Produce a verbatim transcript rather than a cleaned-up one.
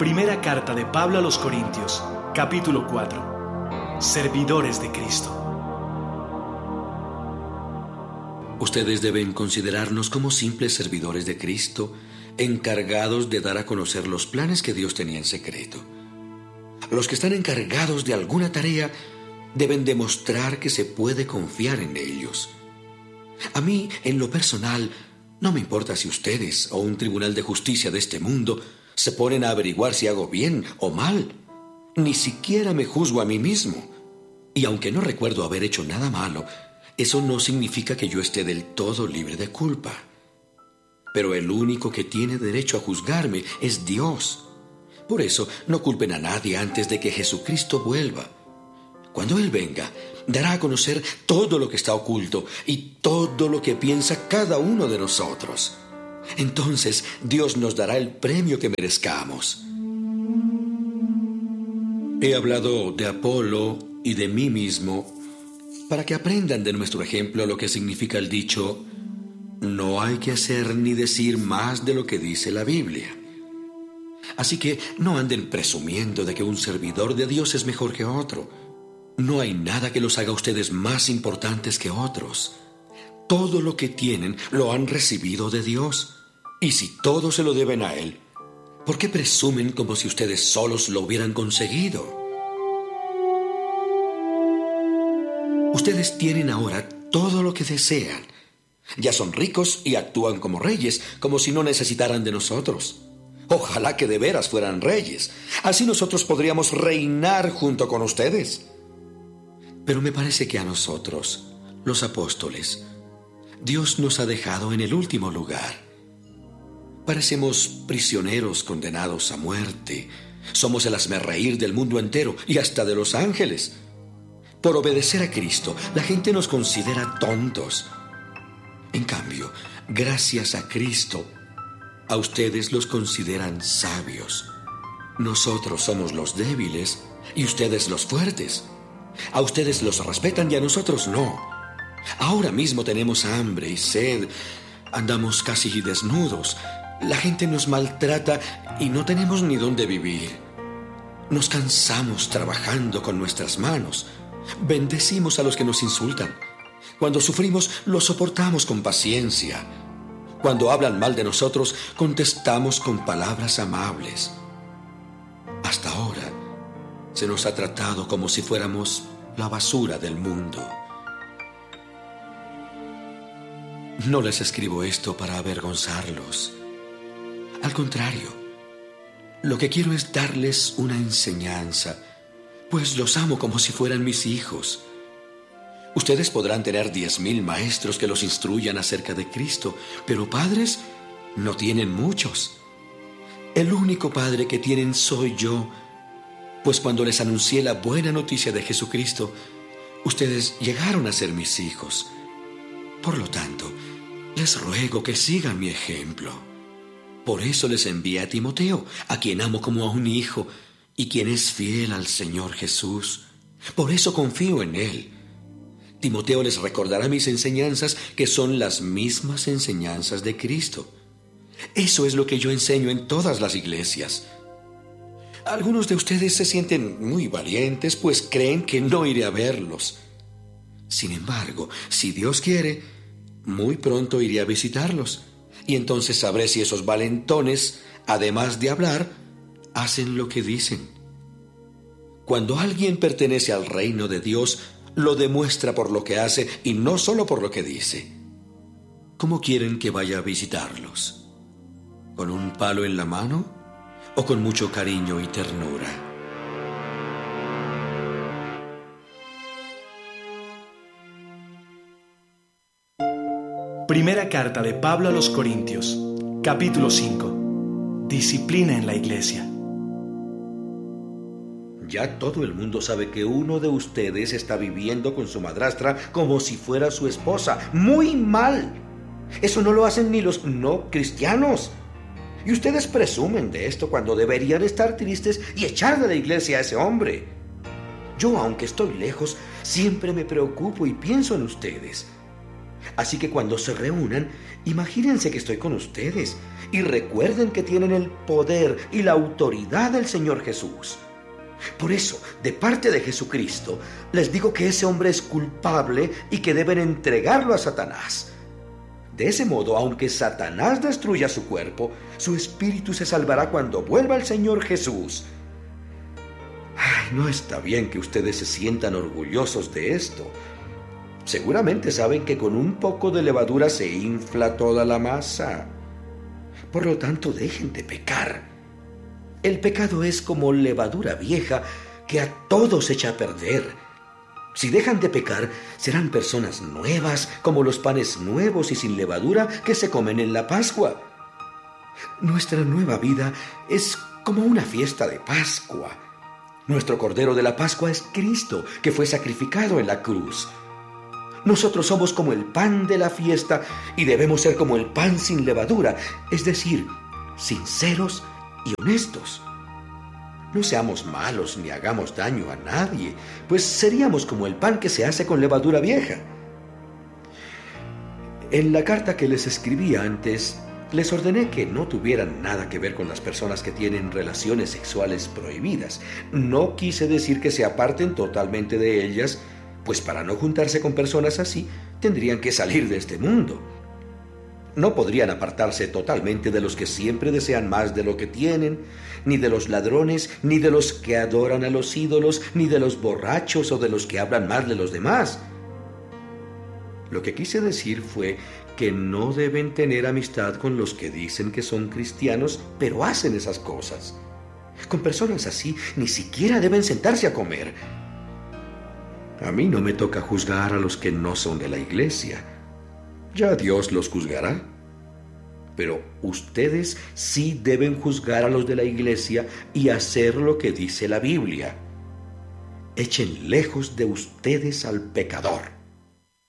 Primera carta de Pablo a los Corintios, capítulo cuatro. Servidores de Cristo. Ustedes deben considerarnos como simples servidores de Cristo, encargados de dar a conocer los planes que Dios tenía en secreto. Los que están encargados de alguna tarea deben demostrar que se puede confiar en ellos. A mí, en lo personal, no me importa si ustedes o un tribunal de justicia de este mundo se ponen a averiguar si hago bien o mal. Ni siquiera me juzgo a mí mismo. Y aunque no recuerdo haber hecho nada malo, eso no significa que yo esté del todo libre de culpa. Pero el único que tiene derecho a juzgarme es Dios. Por eso, no culpen a nadie antes de que Jesucristo vuelva. Cuando Él venga, dará a conocer todo lo que está oculto y todo lo que piensa cada uno de nosotros. Entonces, Dios nos dará el premio que merezcamos. He hablado de Apolo y de mí mismo para que aprendan de nuestro ejemplo lo que significa el dicho: no hay que hacer ni decir más de lo que dice la Biblia. Así que no anden presumiendo de que un servidor de Dios es mejor que otro. No hay nada que los haga ustedes más importantes que otros. Todo lo que tienen lo han recibido de Dios. Y si todo se lo deben a Él, ¿por qué presumen como si ustedes solos lo hubieran conseguido? Ustedes tienen ahora todo lo que desean. Ya son ricos y actúan como reyes, como si no necesitaran de nosotros. Ojalá que de veras fueran reyes. Así nosotros podríamos reinar junto con ustedes. Pero me parece que a nosotros, los apóstoles, Dios nos ha dejado en el último lugar. Parecemos prisioneros condenados a muerte. Somos el hazmerreír del mundo entero y hasta de los ángeles. Por obedecer a Cristo, la gente nos considera tontos. En cambio, gracias a Cristo, a ustedes los consideran sabios. Nosotros somos los débiles y ustedes los fuertes. A ustedes los respetan y a nosotros no. Ahora mismo tenemos hambre y sed. Andamos casi desnudos. La gente nos maltrata y no tenemos ni dónde vivir. Nos cansamos trabajando con nuestras manos. Bendecimos a los que nos insultan. Cuando sufrimos, lo soportamos con paciencia. Cuando hablan mal de nosotros, contestamos con palabras amables. Hasta ahora, se nos ha tratado como si fuéramos la basura del mundo. No les escribo esto para avergonzarlos. Al contrario, lo que quiero es darles una enseñanza, pues los amo como si fueran mis hijos. Ustedes podrán tener diez mil maestros que los instruyan acerca de Cristo, pero padres no tienen muchos. El único padre que tienen soy yo, pues cuando les anuncié la buena noticia de Jesucristo, ustedes llegaron a ser mis hijos. Por lo tanto, les ruego que sigan mi ejemplo. Por eso les envié a Timoteo, a quien amo como a un hijo, y quien es fiel al Señor Jesús. Por eso confío en Él. Timoteo les recordará mis enseñanzas, que son las mismas enseñanzas de Cristo. Eso es lo que yo enseño en todas las iglesias. Algunos de ustedes se sienten muy valientes, pues creen que no iré a verlos. Sin embargo, si Dios quiere, muy pronto iré a visitarlos. Y entonces sabré si esos valentones, además de hablar, hacen lo que dicen. Cuando alguien pertenece al reino de Dios, lo demuestra por lo que hace y no solo por lo que dice. ¿Cómo quieren que vaya a visitarlos? ¿Con un palo en la mano o con mucho cariño y ternura? Primera carta de Pablo a los Corintios, capítulo cinco. Disciplina en la iglesia. Ya todo el mundo sabe que uno de ustedes está viviendo con su madrastra como si fuera su esposa. ¡Muy mal! Eso no lo hacen ni los no cristianos. Y ustedes presumen de esto cuando deberían estar tristes y echar de la iglesia a ese hombre. Yo, aunque estoy lejos, siempre me preocupo y pienso en ustedes. Así que cuando se reúnan, imagínense que estoy con ustedes y recuerden que tienen el poder y la autoridad del Señor Jesús. Por eso, de parte de Jesucristo, les digo que ese hombre es culpable y que deben entregarlo a Satanás. De ese modo, aunque Satanás destruya su cuerpo, su espíritu se salvará cuando vuelva el Señor Jesús. Ay, no está bien que ustedes se sientan orgullosos de esto. Seguramente saben que con un poco de levadura se infla toda la masa. Por lo tanto, dejen de pecar. El pecado es como levadura vieja que a todos echa a perder. Si dejan de pecar, serán personas nuevas, como los panes nuevos y sin levadura que se comen en la Pascua. Nuestra nueva vida es como una fiesta de Pascua. Nuestro Cordero de la Pascua es Cristo, que fue sacrificado en la cruz. Nosotros somos como el pan de la fiesta y debemos ser como el pan sin levadura, es decir, sinceros y honestos. No seamos malos ni hagamos daño a nadie, pues seríamos como el pan que se hace con levadura vieja. En la carta que les escribí antes, les ordené que no tuvieran nada que ver con las personas que tienen relaciones sexuales prohibidas. No quise decir que se aparten totalmente de ellas, pues para no juntarse con personas así, tendrían que salir de este mundo. No podrían apartarse totalmente de los que siempre desean más de lo que tienen, ni de los ladrones, ni de los que adoran a los ídolos, ni de los borrachos o de los que hablan mal de los demás. Lo que quise decir fue que no deben tener amistad con los que dicen que son cristianos, pero hacen esas cosas. Con personas así ni siquiera deben sentarse a comer. A mí no me toca juzgar a los que no son de la iglesia. Ya Dios los juzgará. Pero ustedes sí deben juzgar a los de la iglesia y hacer lo que dice la Biblia. Echen lejos de ustedes al pecador.